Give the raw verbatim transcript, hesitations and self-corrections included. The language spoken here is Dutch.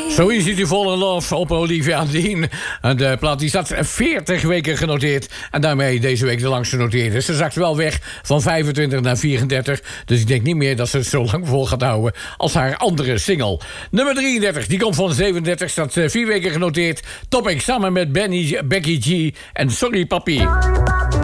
So Easy to Fall in Love op Olivia Dean. En de plaat die staat veertig weken genoteerd. En daarmee deze week de langste genoteerd. Dus ze zakt wel weg van vijfentwintig naar vierendertig. Dus ik denk niet meer dat ze het zo lang vol gaat houden als haar andere single. Nummer drieëndertig, die komt van zevenendertig. Staat vier weken genoteerd. Topic samen met Benny, Becky G en Sorry Papi.